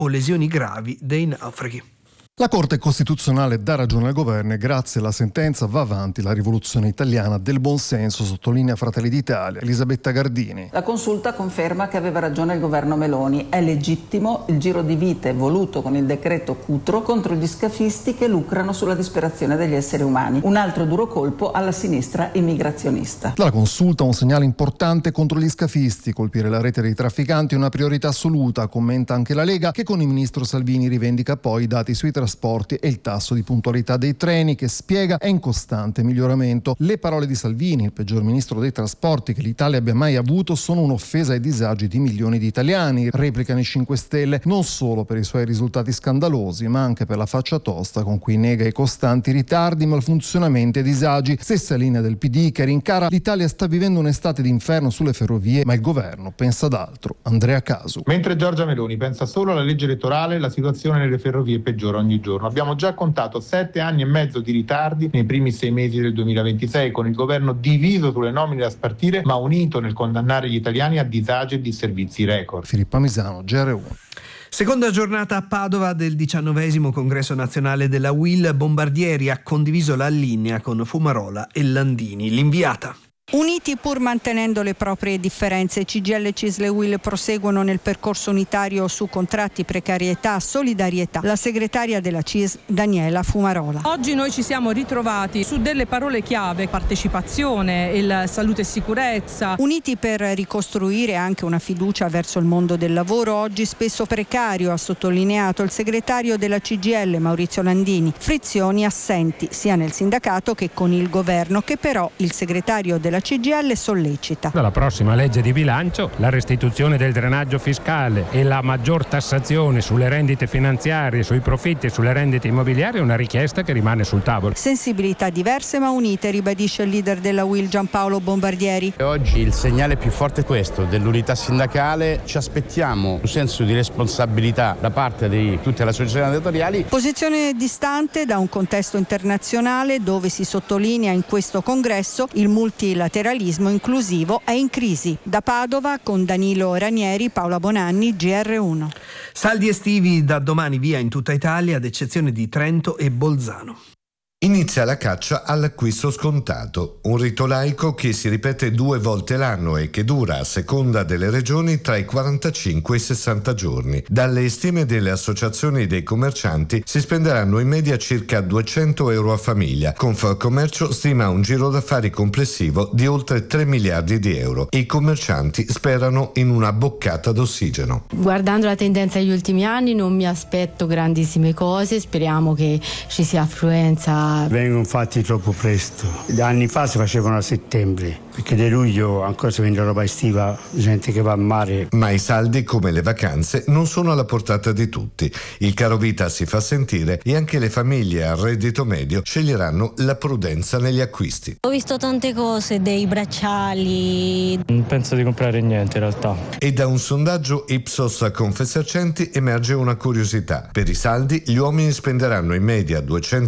o lesioni gravi dei naufraghi. La Corte Costituzionale dà ragione al governo e grazie alla sentenza va avanti la rivoluzione italiana del buonsenso, sottolinea Fratelli d'Italia. Elisabetta Gardini. La consulta conferma che aveva ragione il governo Meloni. È legittimo il giro di vite voluto con il decreto Cutro contro gli scafisti che lucrano sulla disperazione degli esseri umani. Un altro duro colpo alla sinistra immigrazionista. La consulta un segnale importante contro gli scafisti. Colpire la rete dei trafficanti è una priorità assoluta, commenta anche la Lega, che con il ministro Salvini rivendica poi i dati sui trasporti e il tasso di puntualità dei treni che spiega è in costante miglioramento. Le parole di Salvini, il peggior ministro dei trasporti che l'Italia abbia mai avuto, sono un'offesa ai disagi di milioni di italiani, replicano i 5 Stelle, non solo per i suoi risultati scandalosi ma anche per la faccia tosta con cui nega i costanti ritardi, malfunzionamenti e disagi. Stessa linea del PD che rincara l'Italia sta vivendo un'estate d'inferno sulle ferrovie ma il governo pensa ad altro. Andrea Casu. Mentre Giorgia Meloni pensa solo alla legge elettorale, la situazione nelle ferrovie peggiora ogni giorno. Abbiamo già contato 7 anni e mezzo di ritardi nei primi 6 mesi del 2026, con il governo diviso sulle nomine da spartire, ma unito nel condannare gli italiani a disagi e disservizi record. Filippa Misano, GR1. Seconda giornata a Padova del 19° congresso nazionale della UIL. Bombardieri ha condiviso la linea con Fumarola e Landini. L'inviata. Uniti pur mantenendo le proprie differenze, CGIL, CISL e UIL proseguono nel percorso unitario su contratti, precarietà, solidarietà. La segretaria della CISL, Daniela Fumarola. Oggi noi ci siamo ritrovati su delle parole chiave: partecipazione, il salute e sicurezza. Uniti per ricostruire anche una fiducia verso il mondo del lavoro, oggi spesso precario, ha sottolineato il segretario della CGIL, Maurizio Landini. Frizioni assenti sia nel sindacato che con il governo, che però il segretario della CGIL sollecita. Dalla prossima legge di bilancio la restituzione del drenaggio fiscale e la maggior tassazione sulle rendite finanziarie, sui profitti e sulle rendite immobiliari è una richiesta che rimane sul tavolo. Sensibilità diverse ma unite, ribadisce il leader della UIL Giampaolo Bombardieri. Oggi il segnale più forte è questo, dell'unità sindacale. Ci aspettiamo un senso di responsabilità da parte di tutte le associazioni datoriali. Posizione distante da un contesto internazionale dove si sottolinea in questo congresso il multilateralismo inclusivo è in crisi. Da Padova con Danilo Ranieri, Paola Bonanni, GR1. Saldi estivi da domani via in tutta Italia, ad eccezione di Trento e Bolzano. Inizia la caccia all'acquisto scontato, un rito laico che si ripete 2 volte l'anno e che dura, a seconda delle regioni, tra i 45 e i 60 giorni. Dalle stime delle associazioni dei commercianti si spenderanno in media circa 200 euro a famiglia. Confcommercio stima un giro d'affari complessivo di oltre 3 miliardi di euro. I commercianti sperano in una boccata d'ossigeno. Guardando la tendenza degli ultimi anni non mi aspetto grandissime cose, speriamo che ci sia affluenza. Vengono fatti troppo presto. Da anni fa si facevano a settembre, perché di luglio ancora si vende roba estiva, gente che va al mare. Ma i saldi, come le vacanze, non sono alla portata di tutti. Il carovita si fa sentire e anche le famiglie a reddito medio sceglieranno la prudenza negli acquisti. Ho visto tante cose, dei bracciali. Non penso di comprare niente in realtà. E da un sondaggio Ipsos Confesercenti emerge una curiosità. Per i saldi gli uomini spenderanno in media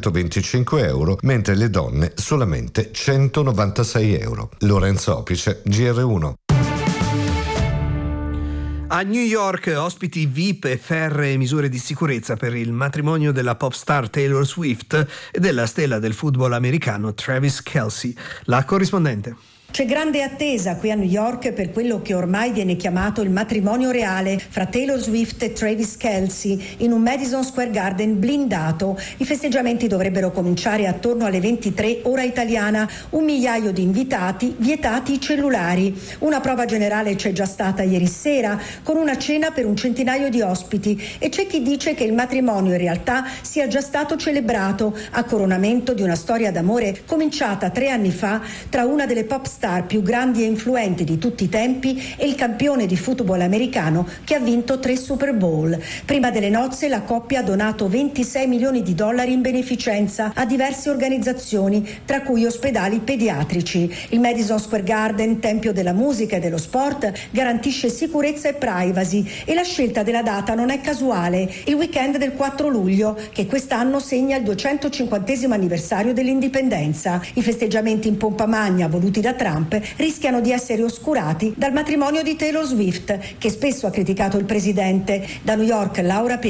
225 euro, mentre le donne solamente 196 euro. Lorenzo Opice, GR1. A New York ospiti VIP e ferree misure di sicurezza per il matrimonio della pop star Taylor Swift e della stella del football americano Travis Kelce. La corrispondente. C'è grande attesa qui a New York per quello che ormai viene chiamato il matrimonio reale fra Taylor Swift e Travis Kelce in un Madison Square Garden blindato. I festeggiamenti dovrebbero cominciare attorno alle 23 ora italiana. 1 migliaio di invitati, vietati i cellulari. Una prova generale c'è già stata ieri sera con una cena per un centinaio di ospiti e c'è chi dice che il matrimonio in realtà sia già stato celebrato a coronamento di una storia d'amore cominciata 3 anni fa tra una delle pop star più grandi e influenti di tutti i tempi e il campione di football americano che ha vinto 3 Super Bowl. Prima delle nozze la coppia ha donato $26 milioni in beneficenza a diverse organizzazioni, tra cui ospedali pediatrici. Il Madison Square Garden, tempio della musica e dello sport, garantisce sicurezza e privacy e la scelta della data non è casuale. Il weekend del 4 luglio, che quest'anno segna il 250° anniversario dell'indipendenza. I festeggiamenti in pompa magna voluti da Trump rischiano di essere oscurati dal matrimonio di Taylor Swift, che spesso ha criticato il presidente. Da New York, Laura Pe